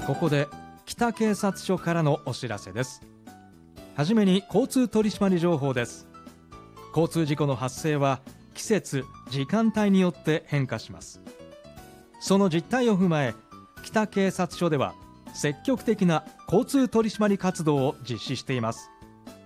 ここで北警察署からのお知らせです。はじめに交通取締情報です。交通事故の発生は季節・時間帯によって変化します。その実態を踏まえ、北警察署では積極的な交通取締活動を実施しています。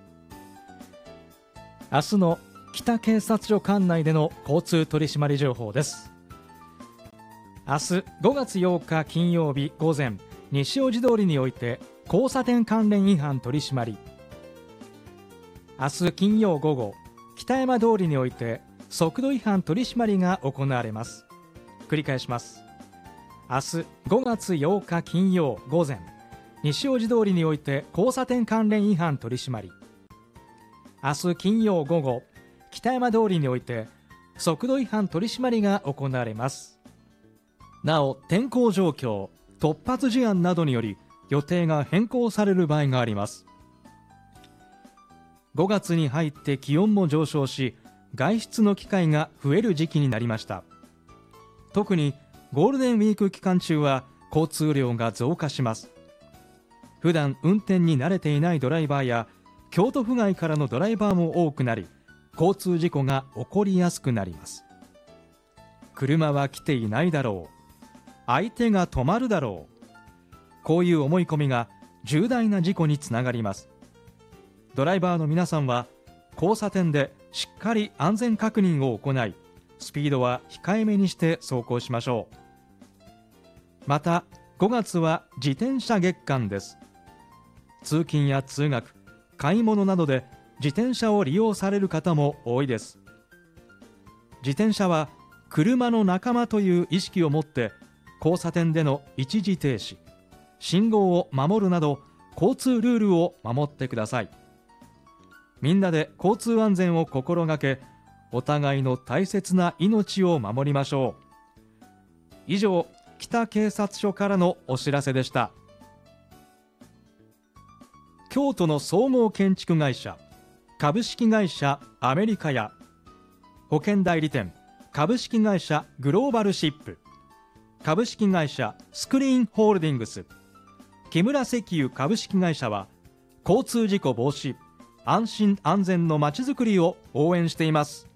明日の北警察署管内での交通取締情報です。明日5月8日金曜日午前、西大路通りにおいて交差点関連違反取締り。明日金曜午後、北山通りにおいて速度違反取締りが行われます。繰り返します。明日5月8日金曜午前、西大路通りにおいて交差点関連違反取締り。明日金曜午後、北山通りにおいて速度違反取締りが行われます。なお、天候状況、突発事案などにより予定が変更される場合があります。5月に入って気温も上昇し、外出の機会が増える時期になりました。特にゴールデンウィーク期間中は交通量が増加します。普段運転に慣れていないドライバーや京都府外からのドライバーも多くなり、交通事故が起こりやすくなります。車は来ていないだろう、相手が止まるだろう、こういう思い込みが重大な事故につながります。ドライバーの皆さんは交差点でしっかり安全確認を行い、スピードは控えめにして走行しましょう。また5月は自転車月間です。通勤や通学、買い物などで自転車を利用される方も多いです。自転車は車の仲間という意識を持って、交差点での一時停止、信号を守るなど交通ルールを守ってください。みんなで交通安全を心がけ、お互いの大切な命を守りましょう。以上、北警察署からのお知らせでした。京都の総合建築会社株式会社アメリカや、保険代理店株式会社グローバルシップ、株式会社スクリーンホールディングス、木村石油株式会社は交通事故防止、安心安全のまちづくりを応援しています。